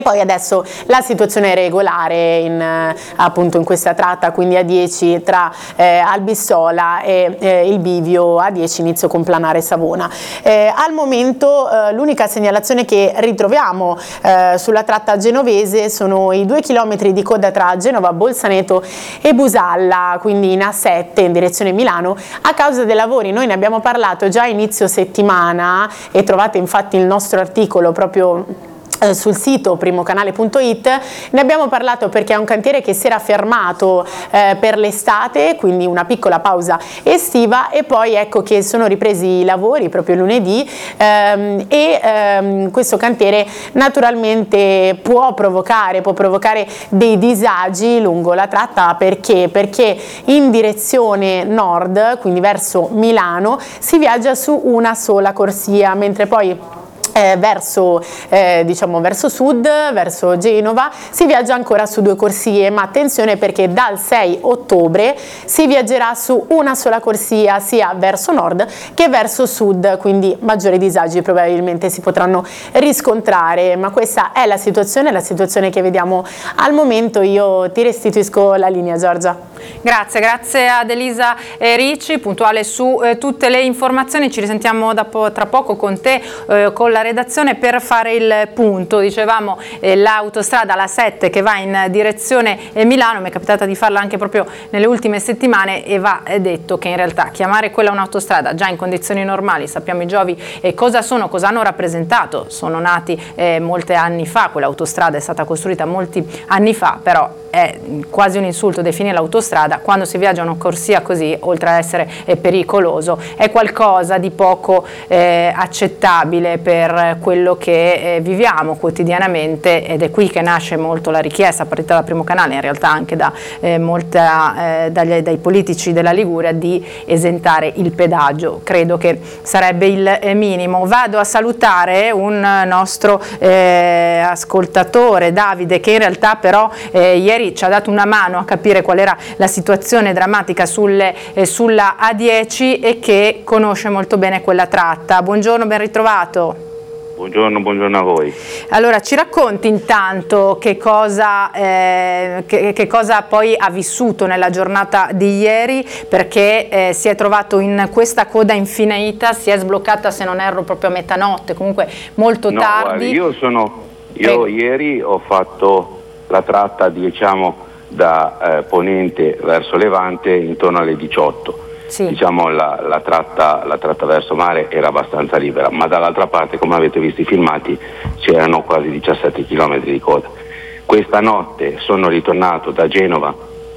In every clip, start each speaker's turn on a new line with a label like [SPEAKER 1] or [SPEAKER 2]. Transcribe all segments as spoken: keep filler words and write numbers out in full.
[SPEAKER 1] Poi adesso la situazione è regolare in, appunto in questa tratta, quindi A dieci tra eh, Albissola e eh, il bivio A dieci inizio con Planare Savona. Eh, al momento eh, l'unica segnalazione che ritroviamo eh, sulla tratta genovese sono i due chilometri di coda tra Genova, Bolzaneto e Busalla, quindi in A sette in direzione Milano, a causa dei lavori. Noi ne abbiamo parlato già a inizio settimana e trovate infatti il nostro articolo proprio sul sito primocanale punto it. Ne abbiamo parlato perché è un cantiere che si era fermato eh, per l'estate, quindi una piccola pausa estiva, e poi ecco che sono ripresi i lavori proprio lunedì ehm, e ehm, questo cantiere naturalmente può provocare, può provocare dei disagi lungo la tratta. Perché? Perché in direzione nord, quindi verso Milano, si viaggia su una sola corsia, mentre poi Eh, verso, eh, diciamo, verso sud, verso Genova, si viaggia ancora su due corsie, ma attenzione perché dal sei ottobre si viaggerà su una sola corsia sia verso nord che verso sud, quindi maggiori disagi probabilmente si potranno riscontrare, ma questa è la situazione, la situazione che vediamo al momento. Io ti restituisco la linea, Giorgia.
[SPEAKER 2] Grazie, grazie ad Elisa Ricci, puntuale su eh, tutte le informazioni. Ci risentiamo da po tra poco con te, eh, con la redazione, per fare il punto. Dicevamo eh, l'autostrada, la sette, che va in direzione eh, Milano. Mi è capitata di farla anche proprio nelle ultime settimane e va eh, detto che in realtà chiamare quella un'autostrada già in condizioni normali, sappiamo i Giovi eh, cosa sono, cosa hanno rappresentato, sono nati eh, molti anni fa, quell'autostrada è stata costruita molti anni fa, però è quasi un insulto definire l'autostrada quando si viaggia una corsia così, oltre ad essere eh, pericoloso, è qualcosa di poco eh, accettabile per quello che eh, viviamo quotidianamente, ed è qui che nasce molto la richiesta, partita da Primo Canale, in realtà anche da, eh, molta, eh, dagli, dai politici della Liguria, di esentare il pedaggio. Credo che sarebbe il eh, minimo. Vado a salutare un nostro eh, ascoltatore, Davide, che in realtà però eh, ieri ci ha dato una mano a capire qual era la situazione drammatica sulle, eh, sulla A dieci e che conosce molto bene quella tratta. Buongiorno, ben ritrovato.
[SPEAKER 3] Buongiorno, buongiorno a voi.
[SPEAKER 2] Allora, ci racconti intanto che cosa, eh, che, che cosa poi ha vissuto nella giornata di ieri, perché eh, si è trovato in questa coda infinita, si è sbloccata, se non erro, proprio a metanotte, comunque molto
[SPEAKER 3] no,
[SPEAKER 2] tardi.
[SPEAKER 3] Guardi, io sono, io
[SPEAKER 2] Prego.
[SPEAKER 3] ieri ho fatto la tratta, diciamo, da eh, ponente verso levante intorno alle diciotto. Sì. Diciamo la, la, tratta, la tratta verso mare era abbastanza libera, ma dall'altra parte, come avete visto i filmati, c'erano quasi diciassette chilometri di coda. Questa notte sono ritornato da Genova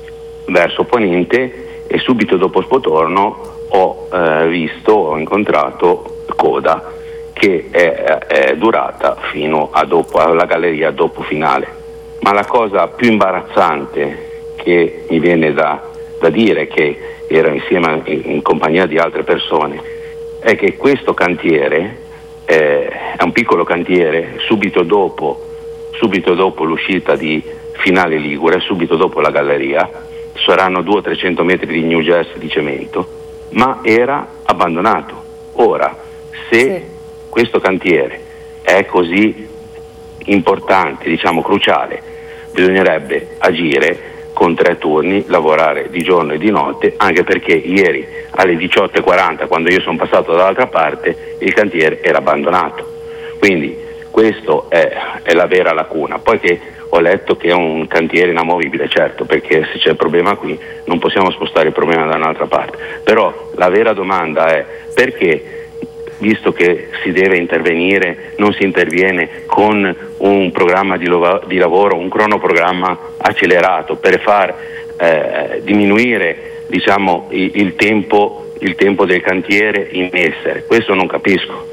[SPEAKER 3] verso ponente e subito dopo Spotorno ho eh, visto, ho incontrato coda che è, è durata fino a dopo, alla galleria dopo finale. Ma la cosa più imbarazzante che mi viene da, da dire, che era insieme in, in compagnia di altre persone, è che questo cantiere eh, è un piccolo cantiere subito dopo, subito dopo l'uscita di Finale Ligure, subito dopo la galleria, saranno duecento trecento metri di New Jersey di cemento, ma era abbandonato. Ora, se sì. questo cantiere è così importante, diciamo cruciale, bisognerebbe agire con tre turni, lavorare di giorno e di notte, anche perché ieri alle diciotto e quaranta, quando io sono passato dall'altra parte, il cantiere era abbandonato. Quindi questo è, è la vera lacuna. Poi che ho letto che è un cantiere inamovibile, certo, perché se c'è il problema qui non possiamo spostare il problema da un'altra parte. Però la vera domanda è: perché, visto che si deve intervenire, non si interviene con un programma di, di lavoro, un cronoprogramma accelerato per far eh, diminuire, diciamo, il, il, tempo, il tempo del cantiere in essere? Questo non capisco.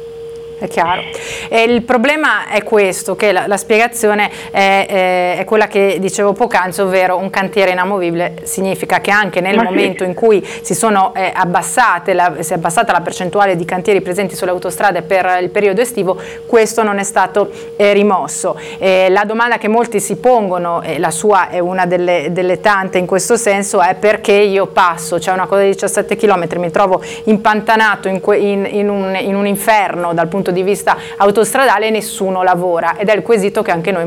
[SPEAKER 2] È chiaro. E il problema è questo, che la, la spiegazione è, è, è quella che dicevo poc'anzi, ovvero un cantiere inamovibile significa che anche nel Ma momento sì. in cui si, sono, eh, abbassate la, si è abbassata la percentuale di cantieri presenti sulle autostrade per il periodo estivo, questo non è stato eh, rimosso. Eh, la domanda che molti si pongono, e la sua è una delle, delle tante in questo senso, è: perché io passo, c'è una coda di diciassette chilometri, mi trovo impantanato in, in, in, un, in un inferno dal punto di vista autostradale e nessuno lavora, ed è il quesito che anche noi